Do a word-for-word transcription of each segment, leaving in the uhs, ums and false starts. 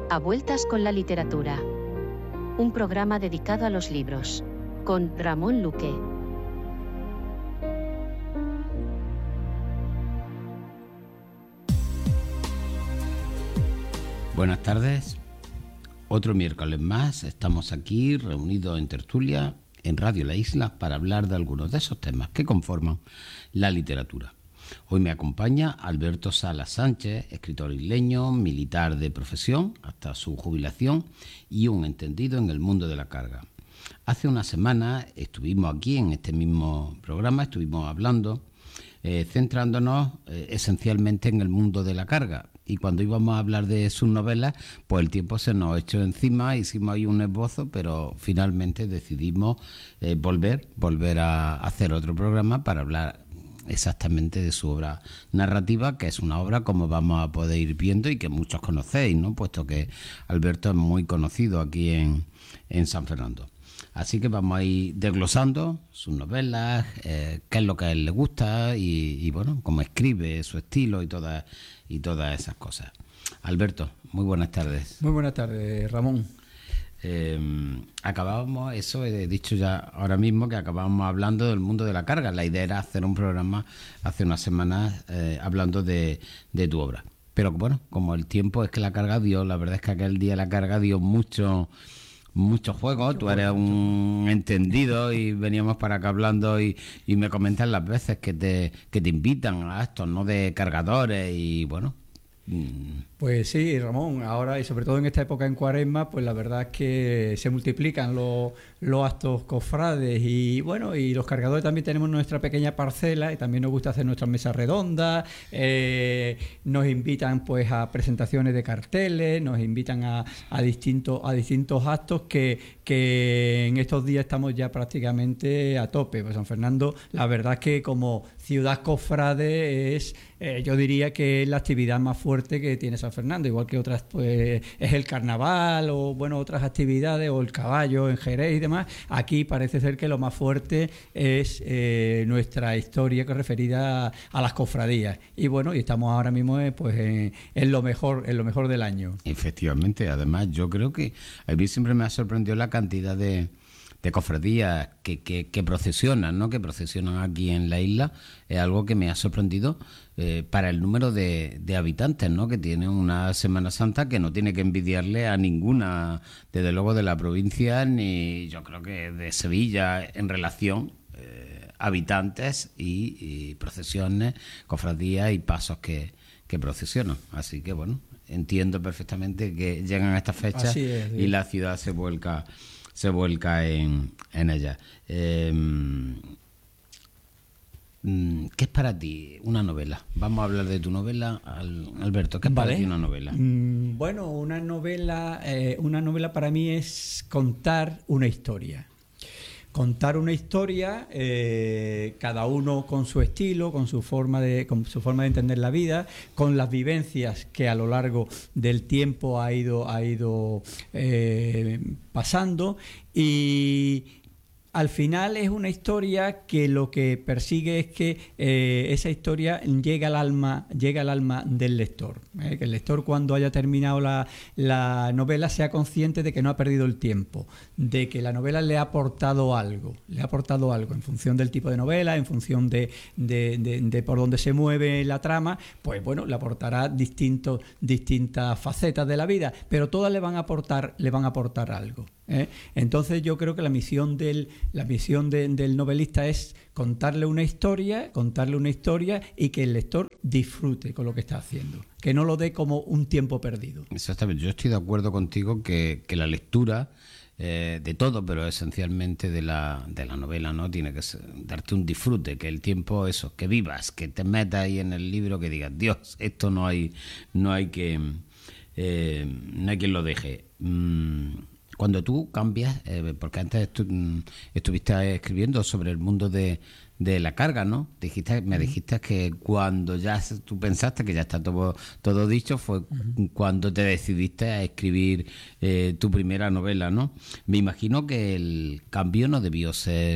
A Vueltas con la Literatura. Un programa dedicado a los libros. Con Ramón Luque. Buenas tardes. Otro miércoles más estamos aquí reunidos en tertulia en Radio La Isla para hablar de algunos de esos temas que conforman la literatura. Hoy me acompaña Alberto Salas Sánchez, escritor isleño, militar de profesión hasta su jubilación y un entendido en el mundo de la carga. Hace una semana estuvimos aquí en este mismo programa, estuvimos hablando, eh, centrándonos eh, esencialmente en el mundo de la carga. Y cuando íbamos a hablar de sus novelas, pues el tiempo se nos echó encima, hicimos ahí un esbozo, pero finalmente decidimos eh, volver, volver a hacer otro programa para hablar exactamente de su obra narrativa, que es una obra, como vamos a poder ir viendo, y que muchos conocéis, ¿no? Puesto que Alberto es muy conocido aquí en, en San Fernando. Así que vamos a ir desglosando sus novelas, eh, qué es lo que a él le gusta y, y bueno, cómo escribe, su estilo y todas y todas esas cosas. Alberto, muy buenas tardes. Muy buenas tardes, Ramón. Eh, acabábamos, eso he dicho ya ahora mismo, que acabábamos hablando del mundo de la carga. La idea era hacer un programa hace unas semanas eh, hablando de, de tu obra. Pero bueno, como el tiempo es que la carga dio, la verdad es que aquel día la carga dio mucho... muchos juegos, tú eres un entendido y veníamos para acá hablando y, y me comentan las veces que te que te invitan a estos, ¿no?, de cargadores y bueno. Pues sí, Ramón, ahora y sobre todo en esta época en Cuaresma, pues la verdad es que se multiplican los, los actos cofrades y bueno, y los cargadores también tenemos nuestra pequeña parcela y también nos gusta hacer nuestras mesas redondas, eh, nos invitan pues a presentaciones de carteles, nos invitan a, a distintos a distintos actos que, que en estos días estamos ya prácticamente a tope. Pues San Fernando, la verdad es que como ciudad cofrade es, eh, yo diría que es la actividad más fuerte que tiene San Fernando, igual que otras, pues es el carnaval o bueno, otras actividades o el caballo en Jerez y demás. Aquí parece ser que lo más fuerte es eh, nuestra historia que es referida a, a las cofradías y bueno, y estamos ahora mismo eh, pues en, en lo mejor en lo mejor del año. Efectivamente, además yo creo que a mí siempre me ha sorprendido la cantidad de de cofradías que, que, que procesionan, ¿no? Que procesionan aquí en la isla. Es algo que me ha sorprendido eh, para el número de, de habitantes, ¿no? Que tiene una Semana Santa que no tiene que envidiarle a ninguna, desde luego, de la provincia, ni yo creo que de Sevilla, en relación eh, habitantes y, y procesiones, cofradías y pasos que, que procesionan. Así que bueno, entiendo perfectamente que llegan a estas fechas es, y la ciudad se vuelca se vuelca en, en ella. Eh, ¿Qué es para ti una novela? Vamos a hablar de tu novela, Alberto. ¿Qué es vale. para ti una novela? Mm, bueno, una novela, eh, una novela para mí es contar una historia. Contar una historia, eh, cada uno con su estilo, con su forma de, con su forma de entender la vida, con las vivencias que a lo largo del tiempo ha ido, ha ido eh, pasando y al final es una historia que lo que persigue es que eh, esa historia llegue al alma, llegue al alma del lector. ¿eh? Que el lector, cuando haya terminado la, la novela, sea consciente de que no ha perdido el tiempo, de que la novela le ha aportado algo, le ha aportado algo en función del tipo de novela, en función de, de, de, de por dónde se mueve la trama, pues bueno, le aportará distintos, distintas facetas de la vida, pero todas le van a aportar, le van a aportar algo. ¿Eh? Entonces yo creo que la misión del la misión de, del novelista es contarle una historia, contarle una historia y que el lector disfrute con lo que está haciendo, que no lo dé como un tiempo perdido. Exactamente, yo estoy de acuerdo contigo que, que la lectura eh, de todo, pero esencialmente de la de la novela, ¿no? Tiene que ser, darte un disfrute, que el tiempo, eso, que vivas, que te metas ahí en el libro, que digas, Dios, esto no hay no hay que eh, no hay quien lo deje. Mm. Cuando tú cambias, eh, porque antes estu- estuviste escribiendo sobre el mundo de, de la carga, ¿no? Dijiste, me dijiste que cuando ya tú pensaste que ya está todo, todo dicho, fue uh-huh. cuando te decidiste a escribir eh, tu primera novela, ¿no? Me imagino que el cambio no debió ser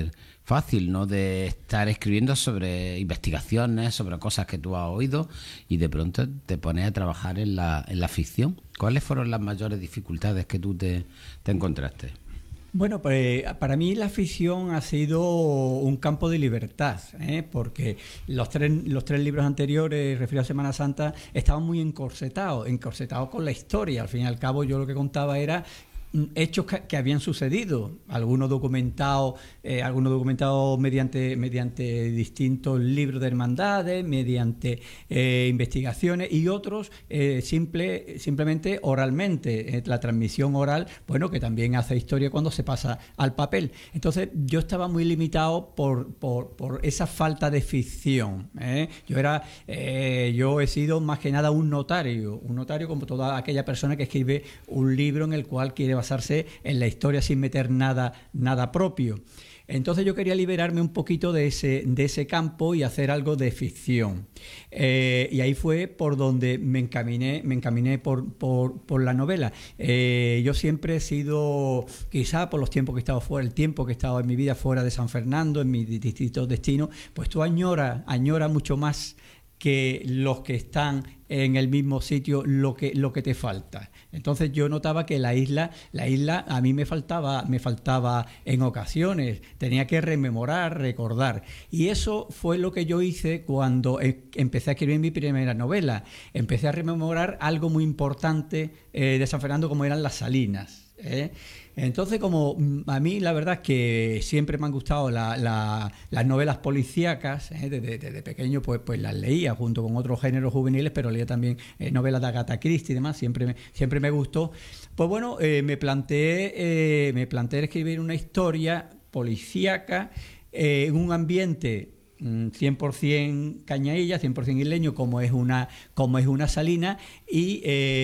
fácil, ¿no? De estar escribiendo sobre investigaciones, sobre cosas que tú has oído y de pronto te pones a trabajar en la, en la ficción. ¿Cuáles fueron las mayores dificultades que tú te, te encontraste? Bueno, pues para mí la ficción ha sido un campo de libertad, ¿eh? Porque los tres, los tres libros anteriores, referidos a Semana Santa, estaban muy encorsetados, encorsetados con la historia. Al fin y al cabo, yo lo que contaba era hechos que, que habían sucedido, algunos documentados, eh, algunos documentados mediante, mediante distintos libros de hermandades, mediante eh, investigaciones, y otros eh, simple, simplemente oralmente, eh, la transmisión oral, bueno, que también hace historia cuando se pasa al papel. Entonces yo estaba muy limitado por, por, por esa falta de ficción, ¿eh? Yo era, eh, yo he sido más que nada un notario, un notario como toda aquella persona que escribe un libro en el cual quiere basarse en la historia sin meter nada, nada propio. Entonces yo quería liberarme un poquito de ese, de ese campo y hacer algo de ficción. Eh, y ahí fue por donde me encaminé, me encaminé por, por, por la novela. Eh, yo siempre he sido, quizá por los tiempos que he estado fuera, el tiempo que he estado en mi vida fuera de San Fernando, en mis distintos destinos, pues tú añoras, añoras mucho más que los que están en el mismo sitio lo que, lo que te falta. Entonces yo notaba que la isla, la isla a mí me faltaba, me faltaba en ocasiones, tenía que rememorar, recordar. Y eso fue lo que yo hice cuando empecé a escribir mi primera novela. Empecé a rememorar algo muy importante eh, de San Fernando, como eran las salinas, ¿eh? Entonces, como a mí la verdad es que siempre me han gustado la, la, las novelas policíacas, ¿eh? desde, desde pequeño pues, pues las leía junto con otros géneros juveniles, pero leía también eh, novelas de Agatha Christie y demás, siempre me, siempre me gustó. Pues bueno, eh, me planteé eh, me planteé escribir una historia policíaca eh, en un ambiente cien por ciento cañailla, cien por ciento isleño, como es una, como es una salina, y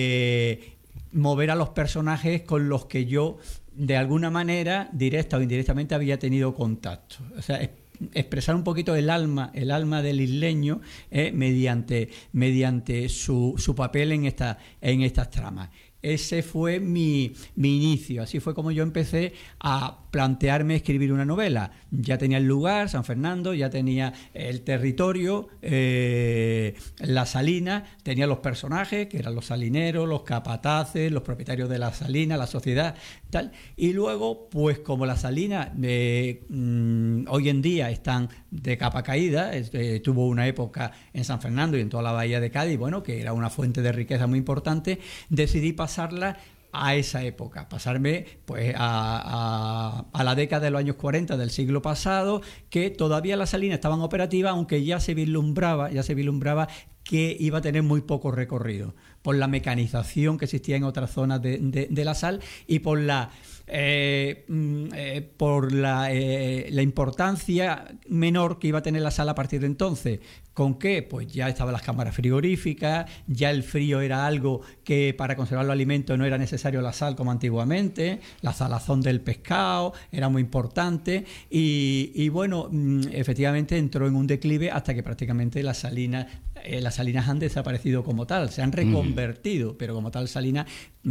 eh, mover a los personajes con los que yo de alguna manera, directa o indirectamente, había tenido contacto. O sea, es, expresar un poquito el alma, el alma del isleño eh, mediante, mediante su, su papel en esta, en estas tramas. Ese fue mi, mi inicio, así fue como yo empecé a plantearme escribir una novela. Ya tenía el lugar, San Fernando, ya tenía el territorio, eh, la salina, tenía los personajes, que eran los salineros, los capataces, los propietarios de la salina, la sociedad, tal. Y luego, pues como las salinas eh, mmm, hoy en día están de capa caída, eh, tuvo una época en San Fernando y en toda la bahía de Cádiz, bueno, que era una fuente de riqueza muy importante, decidí pasar pasarla a esa época, pasarme pues a, a, a la década de los años cuarenta del siglo pasado, que todavía las salinas estaban operativas, aunque ya se vislumbraba, ya se vislumbraba que iba a tener muy poco recorrido, por la mecanización que existía en otras zonas de, de, de la sal y por la Eh, eh, por la, eh, la importancia menor que iba a tener la sal a partir de entonces. ¿Con qué? Pues ya estaban las cámaras frigoríficas, ya el frío era algo que para conservar los alimentos no era necesario la sal como antiguamente, la salazón del pescado era muy importante y, y bueno, efectivamente entró en un declive hasta que prácticamente las salinas, eh, las salinas han desaparecido como tal, se han reconvertido, mm. pero como tal salinas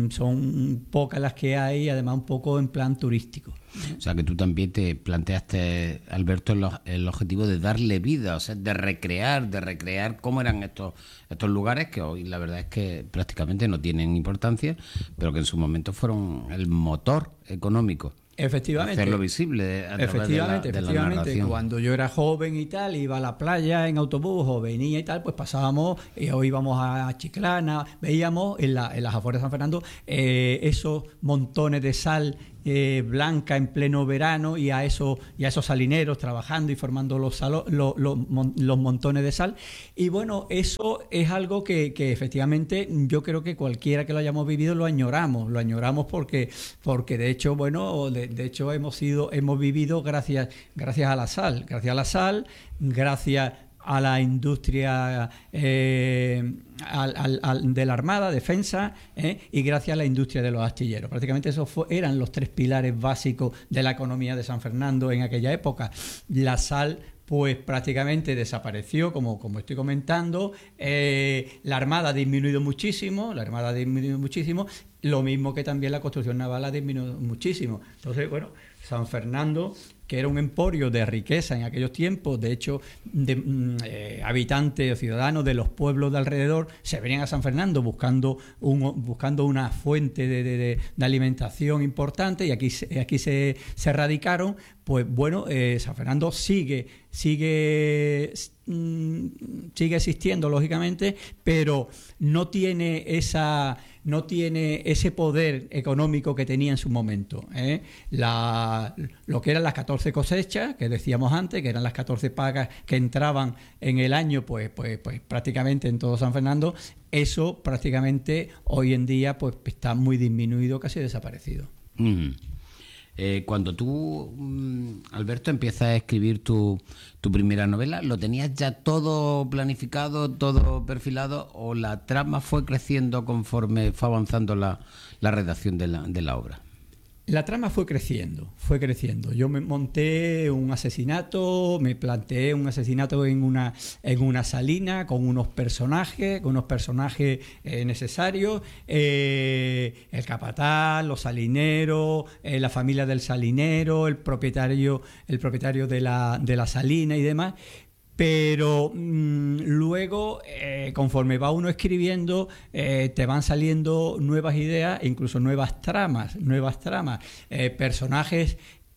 son pocas las que hay, además un poco en plan turístico. O sea que tú también te planteaste, Alberto, el, el objetivo de darle vida, o sea, de recrear, de recrear cómo eran estos, estos lugares que hoy la verdad es que prácticamente no tienen importancia, pero que en su momento fueron el motor económico. Efectivamente. Hacerlo visible a través efectivamente, de la, de efectivamente. la narración. Cuando yo era joven y tal, iba a la playa en autobús o venía y tal, pues pasábamos eh, o íbamos a Chiclana, veíamos en, la, en las afueras de San Fernando eh, esos montones de sal eh, blanca en pleno verano y a, eso, y a esos salineros trabajando y formando los, salo, lo, lo, mon, los montones de sal. Y bueno, eso es algo que, que efectivamente yo creo que cualquiera que lo hayamos vivido lo añoramos, lo añoramos porque, porque de hecho, bueno, de, de hecho hemos sido, hemos vivido gracias, gracias a la sal, gracias a la sal, gracias a la industria eh, al, al, al, de la Armada, defensa, eh, y gracias a la industria de los astilleros. Prácticamente esos fue, eran los tres pilares básicos de la economía de San Fernando en aquella época. La sal pues prácticamente desapareció, como, como estoy comentando, eh, la Armada ha disminuido muchísimo, la Armada ha disminuido muchísimo, lo mismo que también la construcción naval ha disminuido muchísimo. Entonces, bueno, San Fernando, que era un emporio de riqueza en aquellos tiempos. De hecho, de, eh, habitantes o ciudadanos de los pueblos de alrededor se venían a San Fernando buscando, un, buscando una fuente de, de, de, de alimentación importante, y aquí, aquí se, se radicaron. Pues bueno, eh, San Fernando sigue, sigue, mm, sigue existiendo, lógicamente, pero no tiene esa... no tiene ese poder económico que tenía en su momento, ¿eh? La, lo que eran las catorce cosechas, que decíamos antes, que eran las catorce pagas que entraban en el año, pues, pues, pues prácticamente en todo San Fernando, eso prácticamente hoy en día pues está muy disminuido, casi desaparecido. Mm. Eh, cuando tú, Alberto, empiezas a escribir tu, tu primera novela, ¿lo tenías ya todo planificado, todo perfilado, o la trama fue creciendo conforme fue avanzando la, la redacción de la, de la obra? La trama fue creciendo, fue creciendo. Yo me monté un asesinato, me planteé un asesinato en una, en una salina con unos personajes, con unos personajes eh, necesarios, eh, el capataz, los salineros, eh, la familia del salinero, el propietario, el propietario de la, de la salina y demás. Pero mmm, luego, eh, conforme va uno escribiendo, eh, te van saliendo nuevas ideas, incluso nuevas tramas, nuevas tramas, eh, personajes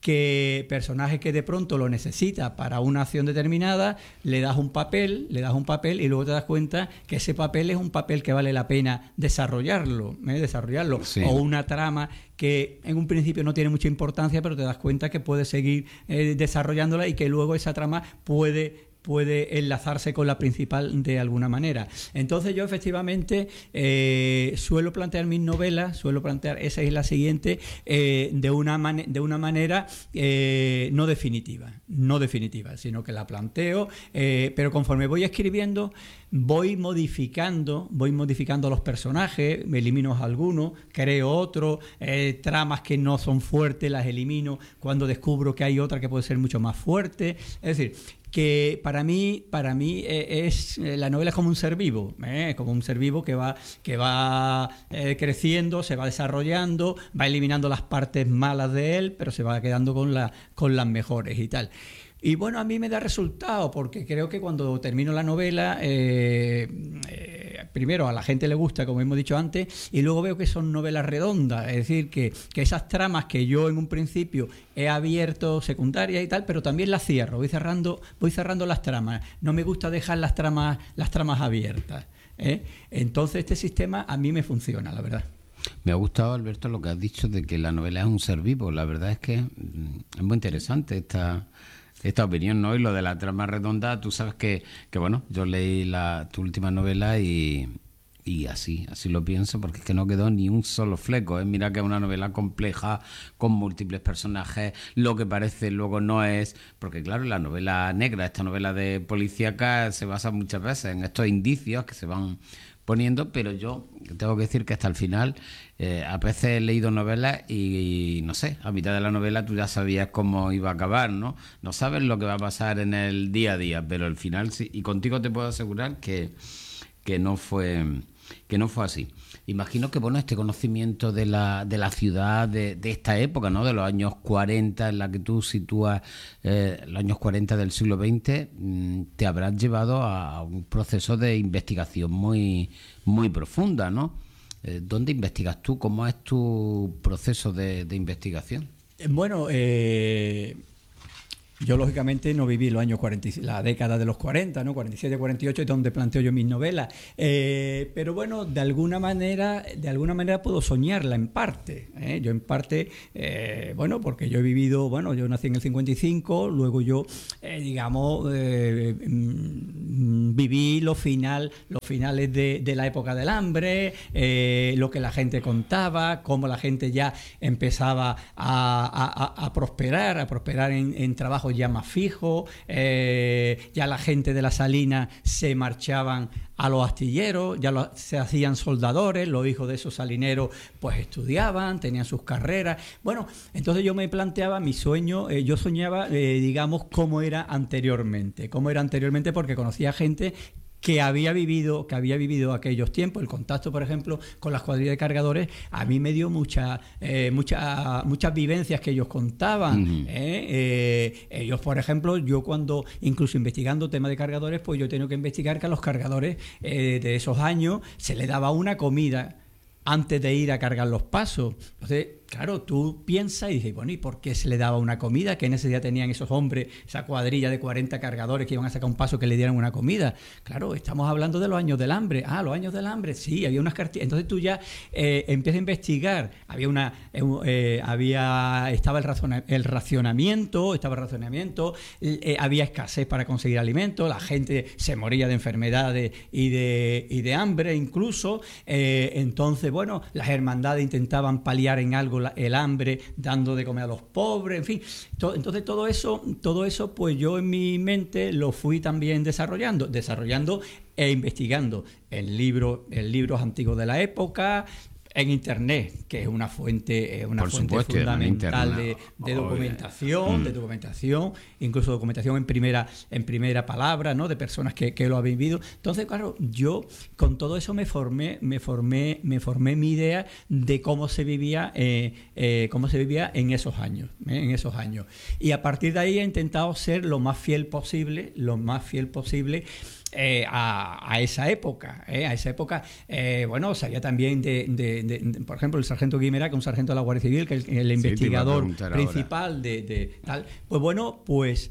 que personajes que de pronto lo necesita para una acción determinada, le das un papel, le das un papel y luego te das cuenta que ese papel es un papel que vale la pena desarrollarlo, ¿eh? desarrollarlo, sí. O una trama que en un principio no tiene mucha importancia, pero te das cuenta que puedes seguir eh, desarrollándola y que luego esa trama puede puede enlazarse con la principal de alguna manera. Entonces yo efectivamente eh, suelo plantear mis novelas, suelo plantear esa es la siguiente, eh, de, una man- de una manera eh, no definitiva, no definitiva, sino que la planteo, eh, pero conforme voy escribiendo voy modificando, voy modificando los personajes, me elimino algunos, creo otros, eh, tramas que no son fuertes las elimino cuando descubro que hay otra que puede ser mucho más fuerte. Es decir, que para mí, para mí eh, es eh, la novela es como un ser vivo, eh, como un ser vivo que va, que va eh, creciendo, se va desarrollando, va eliminando las partes malas de él, pero se va quedando con, la, con las mejores y tal. Y bueno, a mí me da resultado, porque creo que cuando termino la novela, eh, eh, primero a la gente le gusta, como hemos dicho antes, y luego veo que son novelas redondas, es decir, que, que esas tramas que yo en un principio he abierto secundarias y tal, pero también las cierro, voy cerrando, voy cerrando las tramas. No me gusta dejar las tramas, las tramas abiertas, ¿eh? Entonces este sistema a mí me funciona, la verdad. Me ha gustado, Alberto, lo que has dicho de que la novela es un ser vivo. La verdad es que es muy interesante esta... esta opinión, ¿no? Y lo de la trama redonda, tú sabes que, que bueno, yo leí la, tu última novela y, y así, así lo pienso, porque es que no quedó ni un solo fleco, ¿eh? Mira que es una novela compleja, con múltiples personajes, lo que parece luego no es, porque claro, la novela negra, esta novela de policíaca, se basa muchas veces en estos indicios que se van poniendo, pero yo tengo que decir que hasta el final eh, a veces he leído novelas y, y no sé, a mitad de la novela tú ya sabías cómo iba a acabar, ¿no? No sabes lo que va a pasar en el día a día, pero al final sí, y contigo te puedo asegurar que, que no fue que no fue así. Imagino que bueno, este conocimiento de la, de la ciudad de, de esta época, ¿no? De los años cuarenta, en la que tú sitúas eh, los años cuarenta del siglo veinte, te habrás llevado a un proceso de investigación muy, muy profunda, ¿no? Eh, ¿Dónde investigas tú? ¿Cómo es tu proceso de, de investigación? Bueno, eh... yo, lógicamente, no viví los años cuarenta, la década de los cuarenta, ¿no? cuarenta y siete, cuarenta y ocho, es donde planteo yo mis novelas. Eh, pero bueno, de alguna manera, de alguna manera puedo soñarla en parte, ¿eh? Yo en parte, eh, bueno, porque yo he vivido, bueno, yo nací en el cincuenta y cinco, luego yo, eh, digamos, eh, mm, viví los, final, los finales de, de la época del hambre, eh, lo que la gente contaba, cómo la gente ya empezaba a, a, a prosperar, a prosperar en, en trabajos ya más fijos, eh, ya la gente de la salina se marchaban a los astilleros, ya lo, se hacían soldadores, los hijos de esos salineros pues estudiaban, tenían sus carreras. Bueno, entonces yo me planteaba mi sueño, eh, yo soñaba, eh, digamos, cómo era anteriormente, cómo era anteriormente porque conocía gente que había vivido que había vivido aquellos tiempos. El contacto, por ejemplo, con las cuadrillas de cargadores a mí me dio mucha, eh, mucha, muchas vivencias que ellos contaban. Uh-huh. ¿eh? Eh, ellos, por ejemplo, yo cuando, incluso investigando temas de cargadores, pues yo he tenido que investigar que a los cargadores eh, de esos años se les daba una comida antes de ir a cargar los pasos. Entonces, claro, tú piensas y dices, bueno, ¿y por qué se le daba una comida? ¿Qué necesidad tenían esos hombres, esa cuadrilla de cuarenta cargadores que iban a sacar un paso, que le dieran una comida? Claro, estamos hablando de los años del hambre. Ah, los años del hambre, sí, había unas cartillas. Entonces tú ya eh, empiezas a investigar. Había una, eh, había, estaba el, razona, el racionamiento, estaba el racionamiento, eh, había escasez para conseguir alimentos, la gente se moría de enfermedades y de, y de hambre incluso. Eh, entonces, bueno, las hermandades intentaban paliar en algo la, el hambre, dando de comer a los pobres, en fin. To, entonces todo eso, todo eso, pues yo en mi mente lo fui también desarrollando, desarrollando e investigando en libros, en libros antiguos de la época, en Internet, que es una fuente, es una Por fuente supuesto, fundamental de, de documentación, mm. de documentación, incluso documentación en primera, en primera palabra, ¿no? De personas que, que lo han vivido. Entonces, claro, yo con todo eso me formé, me formé, me formé mi idea de cómo se vivía, eh, eh, cómo se vivía en esos años, ¿eh? en esos años. Y a partir de ahí he intentado ser lo más fiel posible, lo más fiel posible. Eh, a, a esa época, eh, a esa época, eh, bueno, sabía también de, de, de, de, por ejemplo, el sargento Guimerá, que es un sargento de la Guardia Civil, que es el, el sí, investigador principal de, de tal. Pues bueno, pues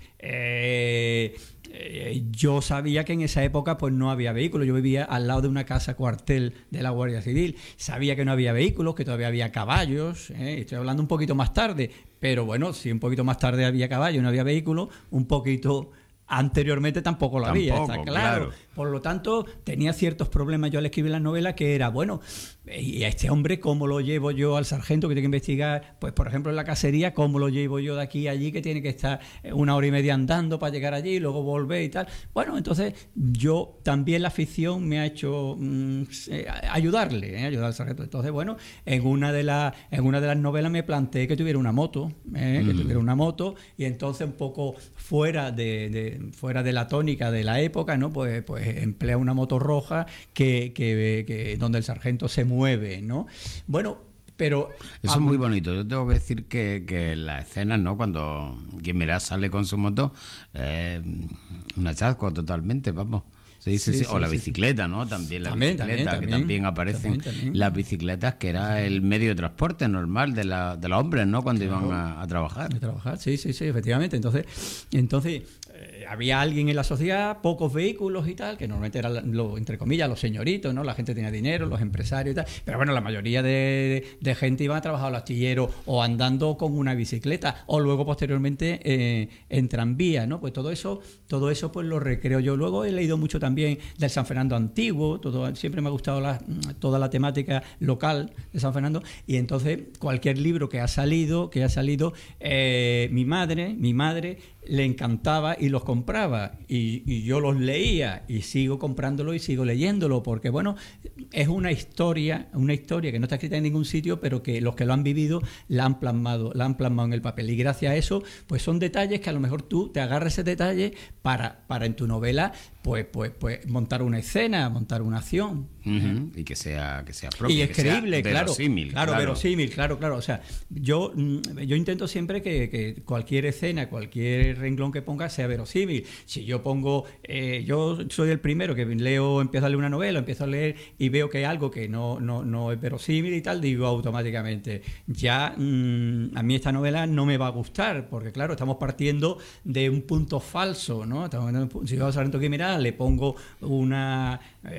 eh, eh, yo sabía que en esa época pues no había vehículos. Yo vivía al lado de una casa cuartel de la Guardia Civil. Sabía que no había vehículos, que todavía había caballos. Eh, estoy hablando un poquito más tarde, pero bueno, si un poquito más tarde había caballos y no había vehículos, un poquito anteriormente tampoco lo Tampoco, había, está claro. claro. Por lo tanto, tenía ciertos problemas yo al escribir la novela, que era, bueno, ¿y a este hombre cómo lo llevo yo al sargento que tiene que investigar? Pues, por ejemplo, en la cacería, ¿cómo lo llevo yo de aquí a allí, que tiene que estar una hora y media andando para llegar allí y luego volver y tal? Bueno, entonces yo también la ficción me ha hecho mmm, ayudarle, ¿eh? ayudar al sargento. Entonces, bueno, en una de las en una de las novelas me planteé que tuviera una moto, ¿eh? mm. que tuviera una moto, y entonces un poco fuera de, de fuera de la tónica de la época, ¿no? Pues, pues emplea una moto roja que, que, que donde el sargento se mueve, ¿no? Bueno, pero eso es muy bonito. Yo tengo que decir que, que las escenas, ¿no? Cuando Guimerá sale con su moto, eh, un hallazgo totalmente, vamos. Sí, sí, sí, sí. O la bicicleta, ¿no? También la también, bicicleta, también, que también aparecen también, también. Las bicicletas, que era el medio de transporte normal de, la, de los hombres, ¿no? Cuando claro. iban a, a trabajar. A trabajar, sí, sí, sí, efectivamente. Entonces, entonces eh, había alguien en la sociedad, pocos vehículos y tal, que normalmente eran, lo, entre comillas, los señoritos, ¿no? La gente tenía dinero, los empresarios y tal. Pero bueno, la mayoría de, de gente iba a trabajar al astillero o andando con una bicicleta, o luego posteriormente eh, en tranvía, ¿no? Pues todo eso, todo eso pues lo recreo yo. Luego he leído mucho también también del San Fernando antiguo, todo, siempre me ha gustado la, toda la temática local de San Fernando, y entonces cualquier libro que ha salido, que ha salido, eh, mi madre, mi madre le encantaba y los compraba, y, y yo los leía y sigo comprándolo y sigo leyéndolo, porque bueno, es una historia, una historia que no está escrita en ningún sitio, pero que los que lo han vivido la han plasmado, la han plasmado en el papel, y gracias a eso, pues son detalles que a lo mejor tú te agarras ese detalle para, para en tu novela, pues, pues, pues montar una escena, montar una acción. Uh-huh. Y que sea, que sea propio, y es que creíble, sea claro, verosímil, claro, claro, verosímil, claro, claro. O sea, yo, yo intento siempre que, que cualquier escena, cualquier renglón que ponga sea verosímil. Si yo pongo, eh, yo soy el primero que leo, empiezo a leer una novela, empiezo a leer y veo que hay algo que no, no, no es verosímil y tal, digo automáticamente, ya mmm, a mí esta novela no me va a gustar, porque claro, estamos partiendo de un punto falso, ¿no? Si yo a Sargento Guimerá le pongo una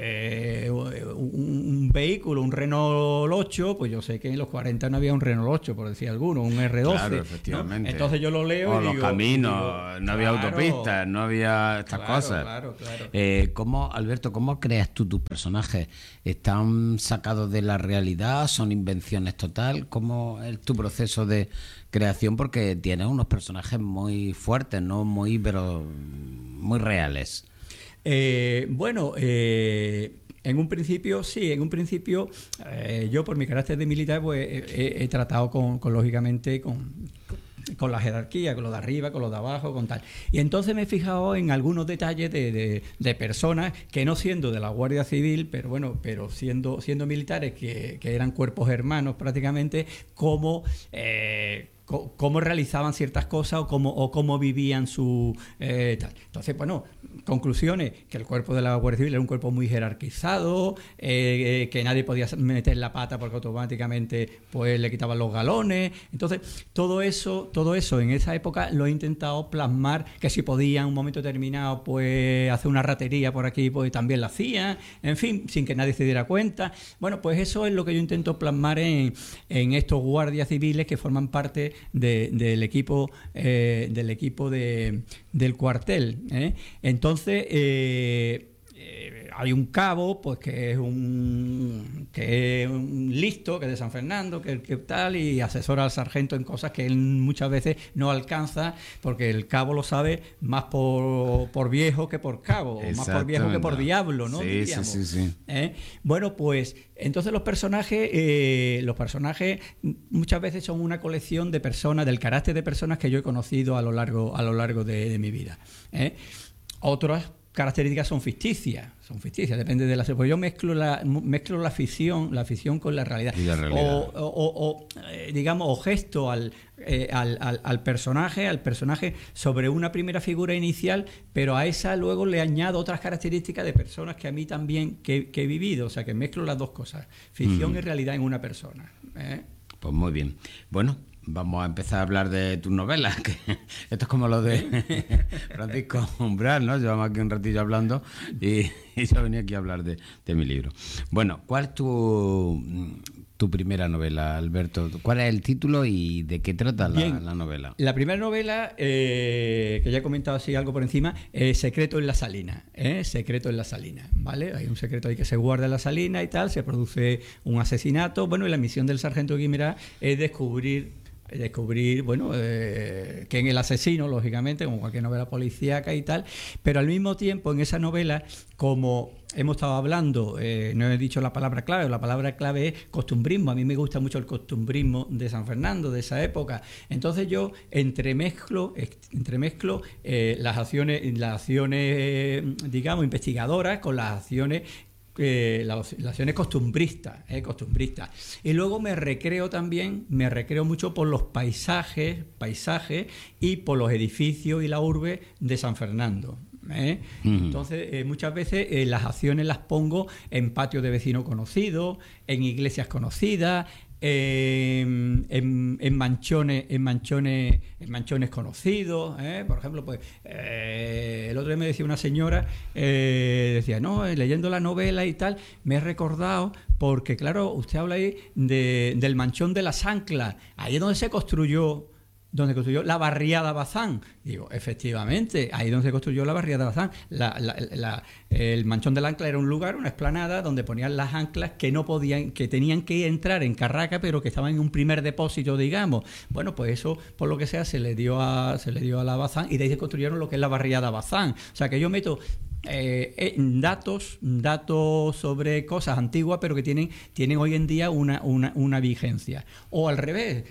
eh, un, un vehículo, un Renault ocho, pues yo sé que en los cuarenta no había un Renault ocho, por decir alguno, un erre doce. Claro, efectivamente. ¿No? Entonces yo lo leo o y los digo, caminos, digo, no había claro, autopistas, no había estas claro, cosas. Claro, claro. Eh, ¿cómo, Alberto, cómo creas tú tus personajes? ¿Están sacados de la realidad? ¿Son invenciones total? ¿Cómo es tu proceso de creación? Porque tienes unos personajes muy fuertes, ¿no? Muy, pero muy reales. Eh, bueno, eh, en un principio, sí, en un principio eh, yo por mi carácter de militar pues he, he tratado con, con lógicamente, con, con con la jerarquía, con lo de arriba, con lo de abajo, con tal. Y entonces me he fijado en algunos detalles de, de, de personas que no siendo de la Guardia Civil, pero bueno, pero siendo, siendo militares que, que eran cuerpos hermanos prácticamente, como... Eh, cómo realizaban ciertas cosas o cómo, o cómo vivían su eh, tal. Entonces, bueno, conclusiones, que el cuerpo de la Guardia Civil era un cuerpo muy jerarquizado, eh, que nadie podía meter la pata porque automáticamente pues le quitaban los galones. Entonces, todo eso, todo eso en esa época lo he intentado plasmar, que si podía en un momento determinado pues hacer una ratería por aquí, pues también la hacían, en fin, sin que nadie se diera cuenta. Bueno, pues eso es lo que yo intento plasmar en, en estos guardias civiles que forman parte De, del equipo eh, del equipo de, del cuartel, ¿eh? Entonces eh, eh, hay un cabo pues que es un que es un listo, que es de San Fernando, que, que tal, y asesora al sargento en cosas que él muchas veces no alcanza, porque el cabo lo sabe más por, por viejo que por cabo, más por viejo que por diablo, ¿no? Sí, sí, sí, sí. ¿Eh? Bueno, pues entonces los personajes, eh, los personajes muchas veces son una colección de personas, del carácter de personas que yo he conocido a lo largo, a lo largo de, de mi vida, ¿eh? Otras características son ficticias, son ficticias, depende de la... Pues yo mezclo la mezclo la ficción, la ficción con la realidad. Y la realidad. O, o, o eh, digamos, o gesto al, eh, al, al, al personaje, al personaje sobre una primera figura inicial, pero a esa luego le añado otras características de personas que a mí también que, que he vivido, o sea que mezclo las dos cosas, ficción mm. y realidad en una persona, ¿eh? Pues muy bien. Bueno, vamos a empezar a hablar de tus novelas, que esto es como lo de Francisco Umbral, ¿no? Llevamos aquí un ratillo hablando y, y yo venía aquí a hablar de, de mi libro. Bueno, ¿cuál es tu, tu primera novela, Alberto? ¿Cuál es el título y de qué trata la, la novela? La primera novela, eh, que ya he comentado así algo por encima, es Secreto en la Salina, ¿eh? Secreto en la Salina, ¿vale? Hay un secreto ahí que se guarda en la salina y tal, se produce un asesinato, bueno, y la misión del sargento Guimerá es descubrir descubrir, bueno, eh, quién es el asesino, lógicamente, como cualquier novela policíaca y tal, pero al mismo tiempo en esa novela, como hemos estado hablando, eh, no he dicho la palabra clave, la palabra clave es costumbrismo. A mí me gusta mucho el costumbrismo de San Fernando, de esa época. Entonces yo entremezclo, entremezclo eh, las acciones, las acciones, eh, digamos, investigadoras con las acciones Eh, las, las acciones costumbristas, eh, costumbristas. Y luego me recreo también, me recreo mucho por los paisajes, paisajes y por los edificios y la urbe de San Fernando. ¿eh? Uh-huh. Entonces, eh, muchas veces eh, las acciones las pongo en patios de vecinos conocidos, en iglesias conocidas, Eh, en, en manchones en manchones en manchones conocidos, ¿eh? Por ejemplo, pues eh, el otro día me decía una señora, eh, decía, no, leyendo la novela y tal, me he recordado, porque claro, usted habla ahí de, del manchón de las anclas, ahí es donde se construyó donde construyó la barriada Bazán. Digo, efectivamente, ahí donde se construyó la barriada Bazán. La, la, la, el Manchón del Ancla era un lugar, una explanada, donde ponían las anclas que no podían, que tenían que entrar en Carraca, pero que estaban en un primer depósito, digamos. Bueno, pues eso, por lo que sea, se le dio a, se le dio a la Bazán, y de ahí se construyeron lo que es la barriada Bazán. O sea, que yo meto Eh, eh, datos datos sobre cosas antiguas, pero que tienen, tienen hoy en día una, una, una vigencia. O al revés,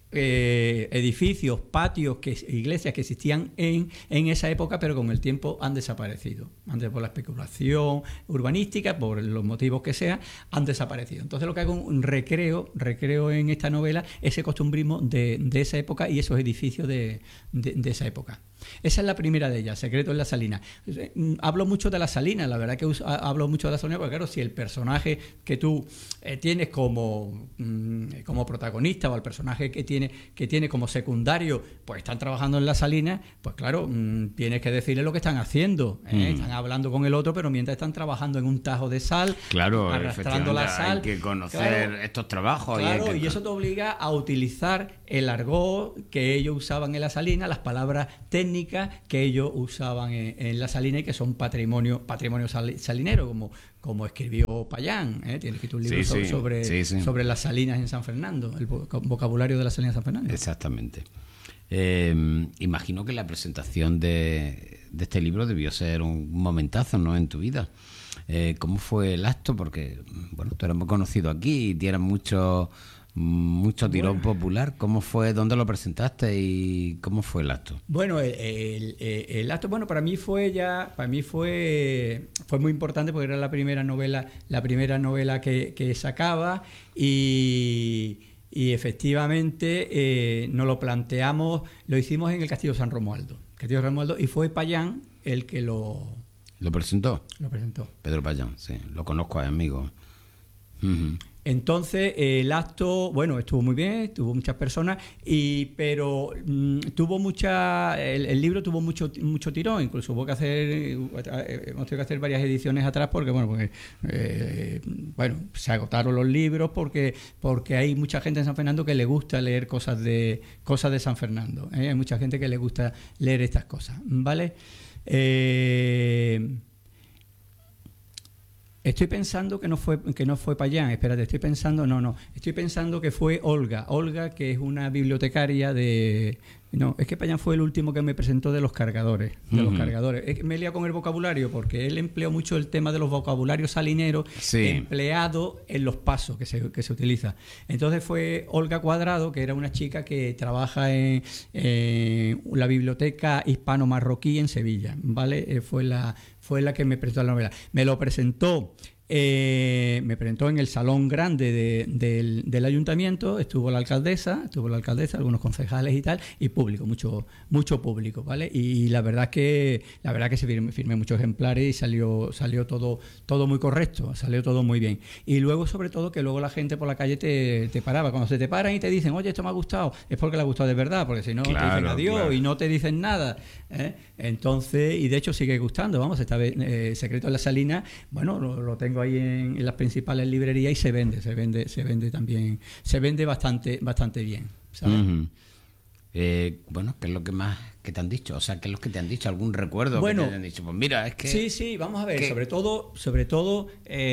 Eh, edificios, patios, que, iglesias que existían en, en esa época, pero con el tiempo han desaparecido. Antes por la especulación urbanística, por los motivos que sea, han desaparecido. Entonces lo que hago es un recreo, recreo en esta novela ese costumbrismo de, de esa época y esos edificios de, de, de esa época. Esa es la primera de ellas, Secreto en la Salina. Hablo mucho de la Salina, la verdad que uso, hablo mucho de la Salina, porque claro, si el personaje que tú eh, tienes como, mm, como protagonista, o el personaje que tiene, que tiene como secundario, pues están trabajando en la Salina, pues claro, mmm, tienes que decirle lo que están haciendo. ¿eh? Mm. Están hablando con el otro, pero mientras están trabajando en un tajo de sal, claro, arrastrando la sal. Hay que conocer claro, estos trabajos. Claro, y, y eso te obliga a utilizar el argot que ellos usaban en la Salina, las palabras técnicas que ellos usaban en, en la Salina y que son patrimonio patrimonio sal, salinero, como, como escribió Payán, ¿eh? Tiene escrito un libro sí, sí, sobre, sí, sí. sobre las salinas en San Fernando, el vocabulario de las salinas en San Fernando. Exactamente. Eh, imagino que la presentación de, de este libro debió ser un momentazo, ¿no?, en tu vida. Eh, ¿Cómo fue el acto? Porque, bueno, tú eres muy conocido aquí y tienes muchos Mucho tirón Bueno. popular. ¿Cómo fue? ¿Dónde lo presentaste y cómo fue el acto? Bueno, el, el- el acto, bueno, para mí fue ya, para mí fue, fue muy importante porque era la primera novela, la primera novela que, que sacaba y, y efectivamente eh, nos lo planteamos, lo hicimos en el Castillo San Romualdo, Castillo San Romualdo, y fue Payán el que lo, ¿Lo presentó? lo presentó. Pedro Payán, sí. Lo conozco, es amigo. Ujú. Entonces, eh, el acto, bueno, estuvo muy bien, tuvo muchas personas, y pero mm, tuvo mucha, el, el libro tuvo mucho mucho tirón, incluso hubo que hacer, eh, hemos tenido que hacer varias ediciones atrás porque, bueno, porque, eh, bueno, se agotaron los libros porque porque hay mucha gente en San Fernando que le gusta leer cosas de cosas de San Fernando, ¿eh? Hay mucha gente que le gusta leer estas cosas, ¿vale? Eh, Estoy pensando que no fue que no fue Payán, espérate, estoy pensando, no, no, estoy pensando que fue Olga, Olga que es una bibliotecaria de... No, es que Payán fue el último que me presentó de los cargadores, de Uh-huh. los cargadores. Es que me he liado con el vocabulario porque él empleó mucho el tema de los vocabularios salineros Sí. empleado en los pasos que se, que se utiliza. Entonces fue Olga Cuadrado, que era una chica que trabaja en, en la biblioteca hispano-marroquí en Sevilla, ¿vale? Eh, fue la fue la que me presentó la novela. Me lo presentó Eh, me presentó en el salón grande de, del, del ayuntamiento, estuvo la alcaldesa, estuvo la alcaldesa, algunos concejales y tal, y público, mucho, mucho público, ¿vale? Y la verdad que, la verdad que se firmé, firmé muchos ejemplares y salió, salió todo, todo muy correcto, salió todo muy bien. Y luego, sobre todo, que luego la gente por la calle te, te paraba. Cuando se te paran y te dicen, oye, esto me ha gustado, es porque le ha gustado de verdad, porque si no Claro, te dicen adiós claro. y no te dicen nada, ¿eh? Entonces, y de hecho sigue gustando, vamos, esta vez eh, Secreto de la Salina, bueno, lo, lo tengo ahí en, en las principales librerías y se vende, se vende, se vende también, se vende bastante, bastante bien, ¿sabes? Uh-huh. Eh, bueno, ¿qué es lo que más que te han dicho? O sea, ¿qué es lo que te han dicho? ¿Algún recuerdo Bueno, que te han dicho? Pues mira, es que... Sí, sí, vamos a ver, que- sobre todo, sobre todo,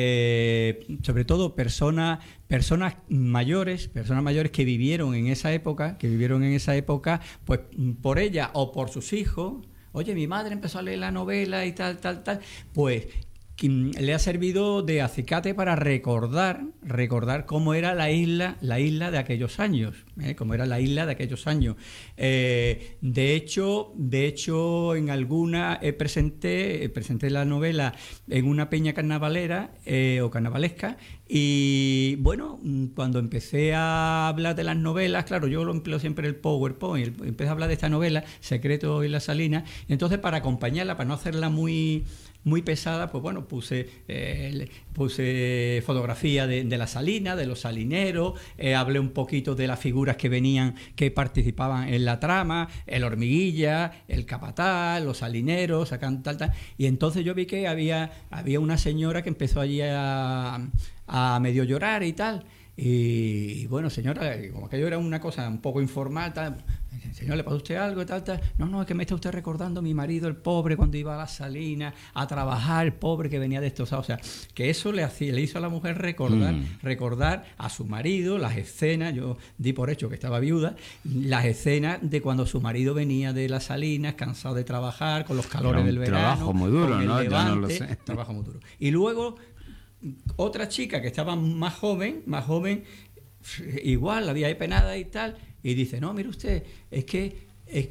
eh, sobre todo personas, personas mayores, personas mayores que vivieron en esa época, que vivieron en esa época, pues por ella o por sus hijos. Oye, mi madre empezó a leer la novela y tal, tal, tal. Pues que, mm, le ha servido de acicate para recordar, recordar cómo era la isla, la isla de aquellos años, ¿eh? Cómo era la isla de aquellos años. Eh, de hecho, de hecho, en alguna eh, presenté, eh, presenté la novela en una peña carnavalera eh, o carnavalesca. Y bueno, mm, cuando empecé a hablar de las novelas, claro, yo lo empleo siempre el PowerPoint, el- empecé a hablar de esta novela, Secreto y la Salina, entonces para acompañarla, para no hacerla muy muy pesada, pues bueno, puse eh, le- puse fotografía de, de la salina, de los salineros, eh, hablé un poquito de las figuras que venían, que participaban en la trama, el hormiguilla, el capataz, los salineros, sacan tal, tal, y entonces yo vi que había, había una señora que empezó allí a, a medio llorar y tal. Y bueno, señora, como aquello era una cosa un poco informal, tal, señor, ¿le pasa a usted algo y tal, tal? No, no, es que me está usted recordando a mi marido, el pobre, cuando iba a la salina a trabajar, el pobre que venía destrozado. O sea, que eso le hacía, le hizo a la mujer recordar, Mm. recordar a su marido las escenas, yo di por hecho que estaba viuda, las escenas de cuando su marido venía de las salinas, cansado de trabajar, con los calores Era un del verano. trabajo muy duro, con el ¿no? Yo no lo levante, sé. Trabajo muy duro. Y luego otra chica que estaba más joven, más joven, igual, había ahí penada y tal, y dice, no, mire usted, es que, es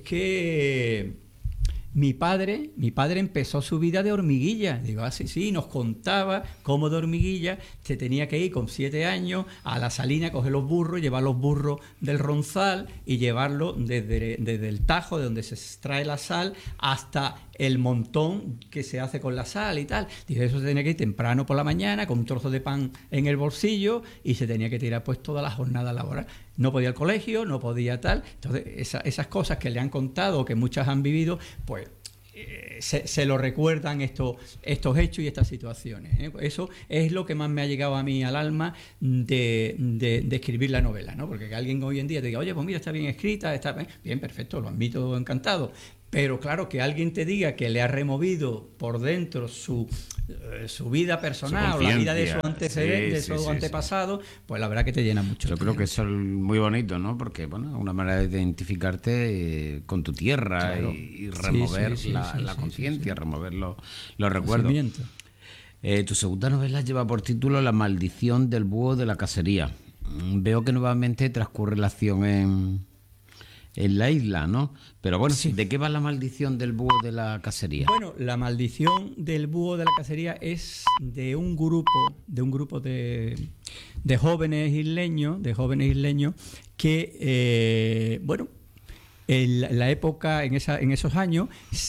que mi padre, mi padre empezó su vida de hormiguilla. Digo, ah, sí, sí, nos contaba cómo de hormiguilla se tenía que ir con siete años a la salina, coger los burros, llevar los burros del Ronzal y llevarlos desde, desde el Tajo, de donde se extrae la sal, hasta el montón que se hace con la sal y tal. Dice, eso se tenía que ir temprano por la mañana, con un trozo de pan en el bolsillo, y se tenía que tirar pues toda la jornada laboral. No podía al colegio, no podía tal. Entonces, esa, esas cosas que le han contado, que muchas han vivido, pues eh, se, se lo recuerdan estos, estos hechos y estas situaciones, ¿eh? Eso es lo que más me ha llegado a mí al alma de, de, de escribir la novela, ¿no? Porque que alguien hoy en día te diga, oye, pues mira, está bien escrita, está bien, bien, perfecto, lo admito encantado. Pero claro, que alguien te diga que le ha removido por dentro su, eh, su vida personal Su o la vida de su conciencia. antecedente, de Sí, su sí, sí, antepasado, pues la verdad que te llena mucho. Yo te creo llena. que eso es muy bonito, ¿no? Porque, bueno, es una manera de identificarte eh, con tu tierra, Claro. y, y Sí, remover sí, sí, la, sí, la sí, conciencia, sí, sí. remover los, los recuerdos. Conocimiento. Eh, tu segunda novela lleva por título La maldición del búho de la cacería. veo que nuevamente transcurre la acción en, en la isla, ¿no? Pero bueno, sí. ¿De qué va la maldición del búho de la cacería? Bueno, la maldición del búho de la cacería es de un grupo, de un grupo de, de jóvenes isleños, de jóvenes isleños que, eh, bueno, en la época, en esa, en esos años,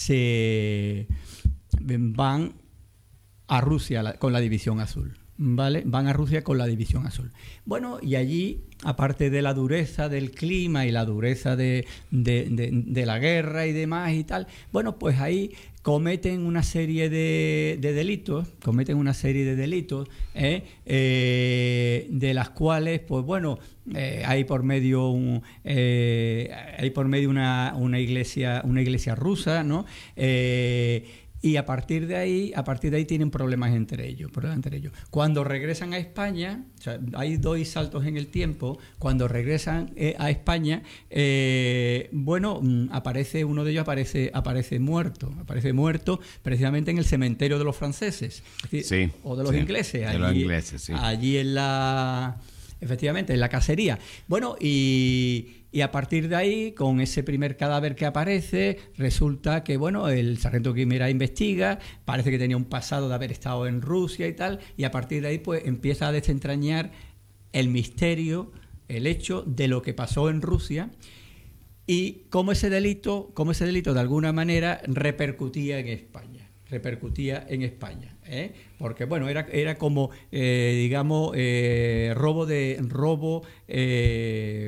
se van a Rusia con la División Azul. ¿Vale? Van a Rusia con la División Azul. Bueno, y allí, aparte de la dureza del clima y la dureza de, de, de, de la guerra y demás y tal, bueno, pues ahí cometen una serie de, de delitos, cometen una serie de delitos, ¿eh? Eh, de las cuales, pues bueno, eh, hay por medio un, eh, hay por medio una, una iglesia, una iglesia rusa, ¿no? Eh, Y a partir de ahí, a partir de ahí tienen problemas entre ellos, problemas entre ellos. Cuando regresan a España, o sea, hay dos saltos en el tiempo. Cuando regresan eh, a España, eh, bueno, aparece uno de ellos aparece aparece muerto, aparece muerto precisamente en el cementerio de los franceses, es decir, sí, o de los sí, ingleses, de allí, los ingleses, sí. allí en la, efectivamente, en la cacería. Bueno, y Y a partir de ahí, con ese primer cadáver que aparece, resulta que, bueno, el sargento Guimerá investiga, parece que tenía un pasado de haber estado en Rusia y tal, y a partir de ahí, pues, empieza a desentrañar el misterio, el hecho de lo que pasó en Rusia y cómo ese delito, cómo ese delito de alguna manera repercutía en España, repercutía en España. ¿Eh? Porque bueno, era, era como eh, digamos eh, robo de robo eh,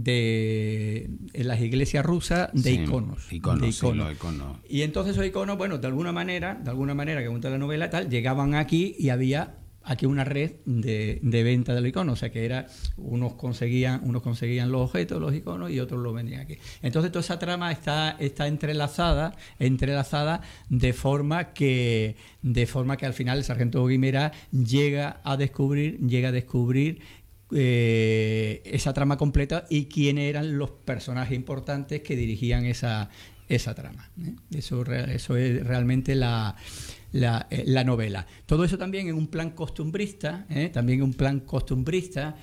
de en las iglesias rusas de sí, iconos, iconos, de sí, iconos. los iconos. Y entonces esos iconos, bueno, de alguna manera, de alguna manera que cuenta la novela tal, llegaban aquí y había aquí una red de, de venta de los iconos, o sea que era unos conseguían unos conseguían los objetos, los iconos, y otros los vendían aquí. Entonces toda esa trama está está entrelazada entrelazada de forma que de forma que al final el sargento Guimerá llega a descubrir llega a descubrir eh, esa trama completa y quiénes eran los personajes importantes que dirigían esa esa trama, ¿eh? Eso eso es realmente la La, eh, la novela. Todo eso también en un plan costumbrista, ¿eh? también en un plan costumbrista,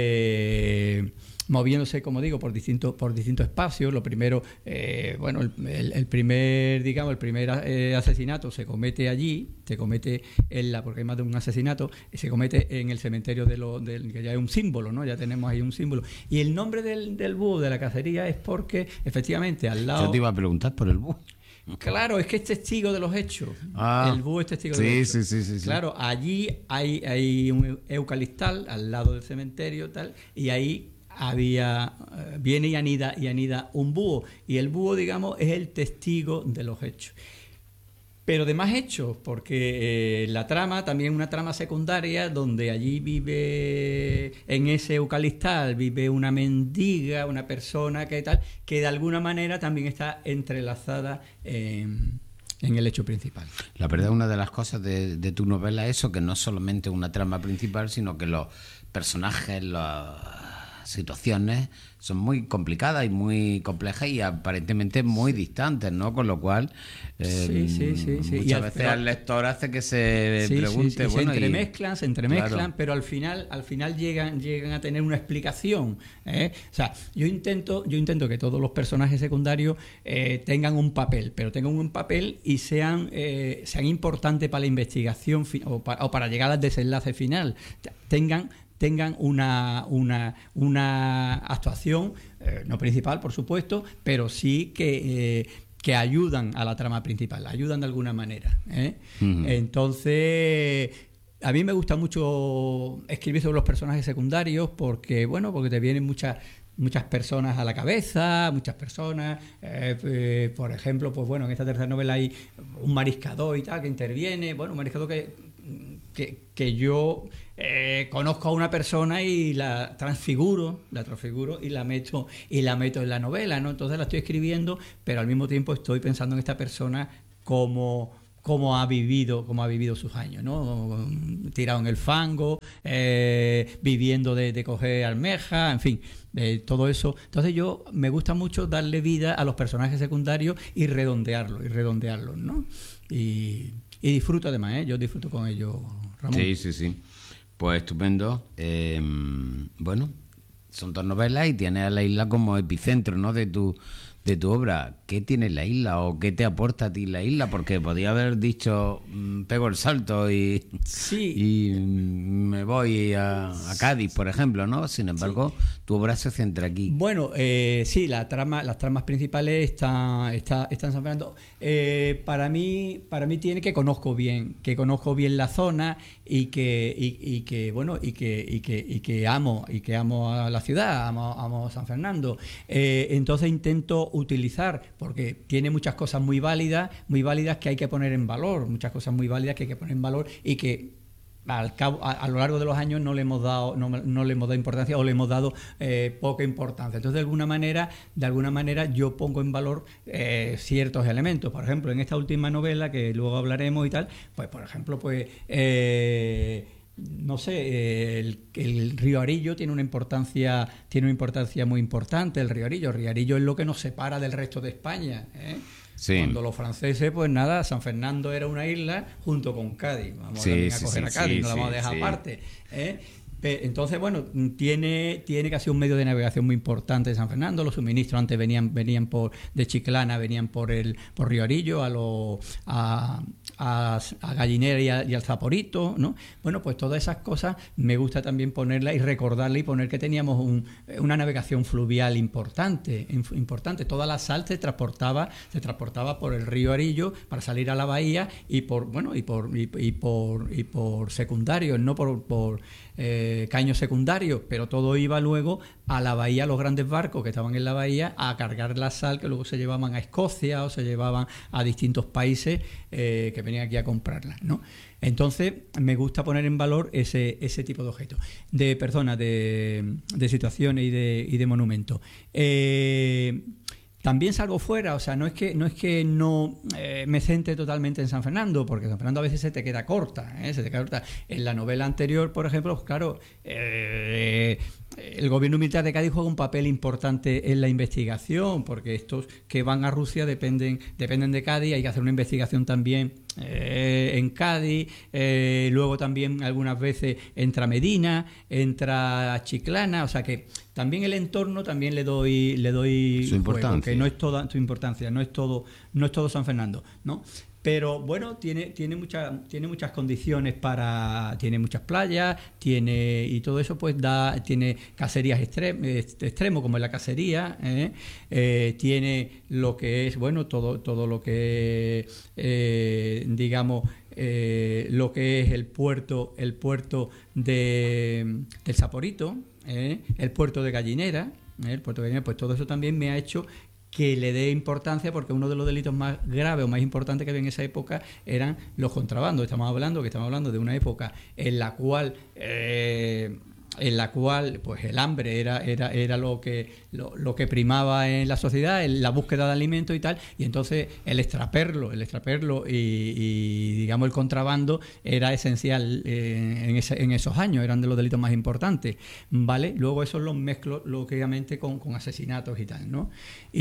eh, moviéndose, como digo, por distintos por distintos espacios. Lo primero, eh, bueno, el, el, el primer, digamos, el primer eh, asesinato se comete allí, se comete en la, porque hay más de un asesinato, se comete en el cementerio de lo, de, que ya es un símbolo, ¿no? Ya tenemos ahí un símbolo. Y el nombre del, del búho de la cacería es porque, efectivamente, al lado. Yo te iba a preguntar por el búho. Claro, es que es testigo de los hechos. Ah, el búho es testigo sí, de los hechos. Sí, sí, sí, claro, allí hay, hay un eucaliptal al lado del cementerio tal, y ahí había viene y anida y anida un búho, y el búho, digamos, es el testigo de los hechos. Pero de más hechos, porque eh, la trama también es una trama secundaria donde allí vive, en ese eucaliptal, vive una mendiga, una persona que tal, que de alguna manera también está entrelazada en, en el hecho principal. La verdad, una de las cosas de, de tu novela es eso, que no es solamente una trama principal, sino que los personajes, las situaciones son muy complicadas y muy complejas y aparentemente muy distantes, ¿no? Con lo cual eh, sí, sí, sí, sí. muchas y al, veces pero, al lector hace que se sí, pregunte, sí, sí, bueno, se entremezclan, y, se entremezclan, claro. pero al final, al final llegan, llegan a tener una explicación, ¿eh? O sea, yo intento, yo intento que todos los personajes secundarios eh, tengan un papel, pero tengan un papel y sean, eh, sean importantes para la investigación o para, o para llegar al desenlace final. Tengan tengan una, una, una actuación, eh, no principal, por supuesto, pero sí que, eh, que ayudan a la trama principal, ayudan de alguna manera, ¿eh? Uh-huh. Entonces, a mí me gusta mucho escribir sobre los personajes secundarios porque, bueno, porque te vienen muchas muchas personas a la cabeza, muchas personas, eh, eh, por ejemplo, pues bueno, en esta tercera novela hay un mariscador y tal que interviene, bueno, un mariscador que, que, que yo eh, conozco a una persona y la transfiguro, la transfiguro y la meto y la meto en la novela, ¿no? Entonces la estoy escribiendo, pero al mismo tiempo estoy pensando en esta persona como cómo ha vivido, cómo ha vivido sus años, ¿no? Tirado en el fango, eh, viviendo de, de coger almejas, en fin, eh, todo eso. Entonces yo me gusta mucho darle vida a los personajes secundarios y redondearlos, y redondearlos, ¿no? Y, y disfruto además, ¿eh? Yo disfruto con ellos, Ramón. Sí, sí, sí. Pues estupendo. Eh, bueno, son dos novelas y tienes a la isla como epicentro, ¿no?, de tu de tu obra. ¿Qué tiene la isla o qué te aporta a ti la isla? Porque podía haber dicho, mmm, pego el salto y, sí. y me voy a, a Cádiz, por ejemplo, ¿no? Sin embargo, sí, tu obra se centra aquí. Bueno, eh, sí, la trama, las tramas principales están, está, están en San Fernando. Eh, para mí, para mí tiene que conozco bien, que conozco bien la zona y que, y, y que bueno, y que, y que, y que amo, y que amo a la ciudad, amo, amo San Fernando. Eh, entonces intento utilizar, porque tiene muchas cosas muy válidas, muy válidas que hay que poner en valor, muchas cosas muy válidas que hay que poner en valor y que al cabo, a, a lo largo de los años no le hemos dado, no, no le hemos dado importancia o le hemos dado eh, poca importancia. Entonces, de alguna manera, de alguna manera, yo pongo en valor eh, ciertos elementos. Por ejemplo, en esta última novela, que luego hablaremos y tal, pues por ejemplo, pues eh, no sé, el, el río Arillo tiene una importancia, tiene una importancia muy importante, el río Arillo. El río Arillo es lo que nos separa del resto de España, ¿eh? Sí. Cuando los franceses, pues nada, San Fernando era una isla junto con Cádiz. Vamos sí, también a sí, coger sí, a Cádiz, sí, no la vamos sí, a dejar sí. aparte, ¿eh? Entonces, bueno, tiene, tiene casi un medio de navegación muy importante de San Fernando. Los suministros antes venían, venían por de Chiclana, venían por el por Río Arillo, a los a, a, a Gallinera y, a, y al Zaporito, ¿no? Bueno, pues todas esas cosas me gusta también ponerlas y recordarlas y poner que teníamos un, una navegación fluvial importante, importante. Toda la sal se transportaba, se transportaba por el río Arillo para salir a la bahía y por bueno y por y, y por y por secundarios, no por, por eh, caños secundarios, pero todo iba luego a la bahía, los grandes barcos que estaban en la bahía, a cargar la sal que luego se llevaban a Escocia o se llevaban a distintos países eh, que venían aquí a comprarla, ¿no? Entonces me gusta poner en valor ese, ese tipo de objetos, de personas, de, de situaciones y de, y de monumentos. Eh, También salgo fuera, o sea, no es que no es que no eh, me centre totalmente en San Fernando, porque San Fernando a veces se te queda corta, ¿eh? se te queda corta. En la novela anterior, por ejemplo, pues claro, eh, el gobierno militar de Cádiz juega un papel importante en la investigación, porque estos que van a Rusia dependen dependen de Cádiz, hay que hacer una investigación también eh, en Cádiz, eh, luego también algunas veces entra Medina, entra Chiclana, o sea que también el entorno también le doy le doy su importancia, juego, que no es toda su importancia, no es todo no es todo San Fernando, ¿no? Pero bueno, tiene tiene muchas tiene muchas condiciones para tiene muchas playas, tiene y todo eso pues da tiene cacerías extremo extremo como es la cacería, ¿eh? Eh, tiene lo que es bueno todo todo lo que eh, digamos eh, lo que es el puerto el puerto de del Zaporito, ¿eh? El puerto de Gallinera, ¿eh? El puerto de Gallinera, pues todo eso también me ha hecho que le dé importancia, porque uno de los delitos más graves o más importantes que había en esa época eran los contrabandos. Estamos hablando que estamos hablando de una época en la cual eh, en la cual pues el hambre era era era lo que lo, lo que primaba en la sociedad, la búsqueda de alimentos y tal, y entonces el extraperlo el extraperlo y, y digamos el contrabando era esencial eh, en ese, en esos años, eran de los delitos más importantes, ¿vale? Luego eso los mezclo lógicamente con, con asesinatos y tal, ¿no?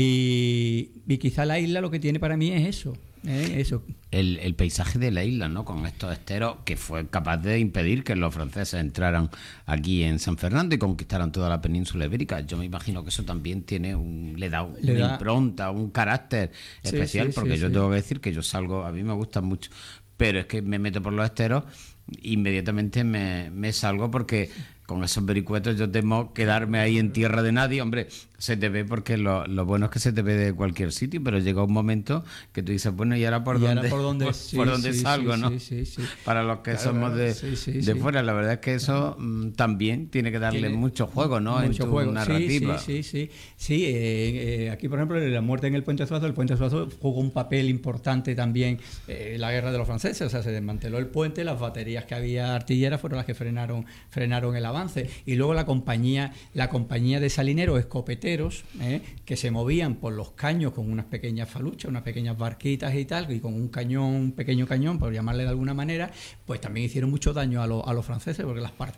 Y, y quizá la isla lo que tiene para mí es eso. Eh, eso. El, el paisaje de la isla, ¿no? Con estos esteros que fue capaz de impedir que los franceses entraran aquí en San Fernando y conquistaran toda la península ibérica. Yo me imagino que eso también tiene un le da le una da... impronta, un carácter especial, sí, sí, porque sí, yo sí. tengo que decir que yo salgo, a mí me gustan mucho, pero es que me meto por los esteros, inmediatamente me, me salgo porque con esos vericuetos yo temo quedarme ahí en tierra de nadie. Hombre, se te ve porque lo, lo bueno es que se te ve de cualquier sitio, pero llega un momento que tú dices, bueno, ¿y ahora por ¿Y dónde, ahora por dónde, por, sí, por dónde sí, salgo? Sí, ¿no? sí, sí, sí. Para los que claro, somos de, sí, sí, de sí. fuera, la verdad es que eso mm, también tiene que darle tiene mucho juego, ¿no? Mucho en tu juego. narrativa. Sí, sí, sí. sí. sí eh, eh, aquí, por ejemplo, la muerte en el Puente Suazo, el Puente Suazo jugó un papel importante también en eh, la guerra de los franceses. O sea, se desmanteló el puente, las baterías que había artilleras fueron las que frenaron frenaron el avance. Y luego la compañía, la compañía de salineros escopeteros, eh, que se movían por los caños con unas pequeñas faluchas, unas pequeñas barquitas y tal, y con un cañón, un pequeño cañón, por llamarle de alguna manera, pues también hicieron mucho daño a, lo, a los franceses, porque las,